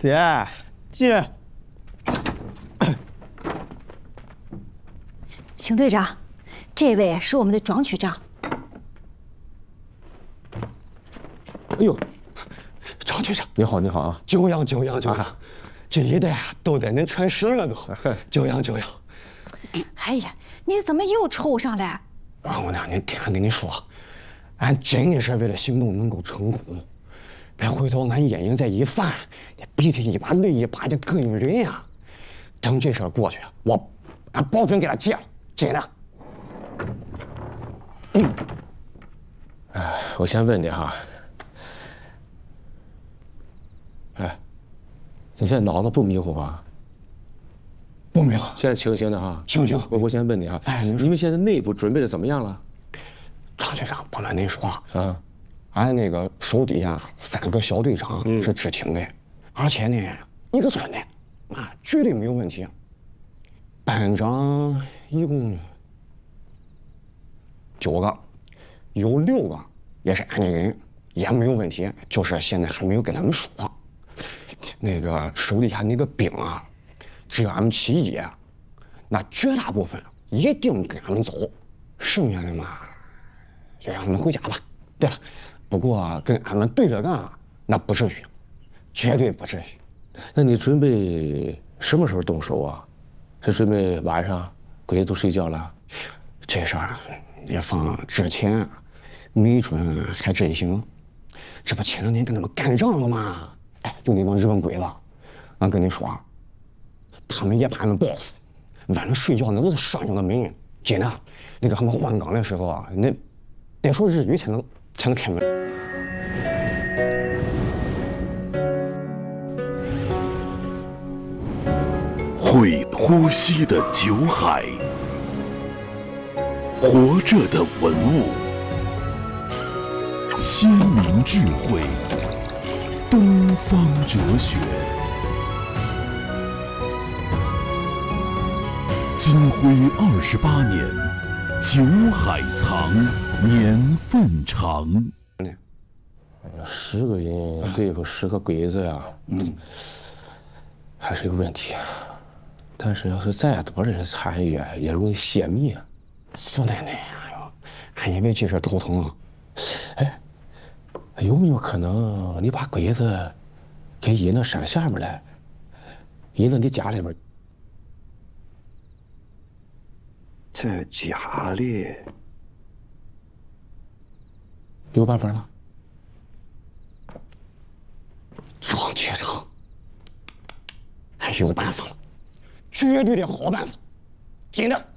姐， 邢队长，这位是我们的庄区长。 哎呦，庄区长，你好，你好啊！久仰，这一代都得恁传声了都，久仰。 哎呀，你怎么又抽上来？ 王姑娘，您听俺跟你说，俺真的是为了行动能够成功，别回头俺眼影再一翻，你鼻涕一把泪一把的膈应人呀。等这事儿过去，俺保准给他戒了，真的。 我先问你哈，你现在脑子不迷糊吧？ 不迷糊， 现在清醒的哈。 清醒。 我先问你啊，你们现在内部准备的怎么样了？ 张局长，不瞒您说啊， 俺那个手底下3个小队长是知情的，而且呢，1个村的，绝对没有问题。班长一共9个，有6个也是俺的人，也没有问题，就是现在还没有跟他们说。那个手底下那个兵啊，只有俺们7爷，那绝大部分一定跟俺们走，剩下的嘛，就让他们回家吧。对了，不过跟俺们对着干，那不至于，绝对不至于。 那你准备什么时候动手啊？是准备晚上鬼子都睡觉了？ 这事儿也放之前，没准还真行。这不前2天跟他们干仗了吗？就那帮日本鬼子，俺跟你说，他们也把俺们报复，晚上睡觉那都是拴上的门，真的。那个他们换岗的时候啊，那得说日语才能开门。 会呼吸的酒海，活着的文物，先民智慧，东方哲学。金辉28年，酒海藏，年份长。 10个人对付10个鬼子呀，还是有问题。但是要是再多人参与，也容易泄密。 是的呢，俺因为这事头疼了。 有没有可能你把鬼子给引到山下面来，引到你家里边？ 在家里有办法了？ 庄局长，俺有办法了，绝对的好办法，真的。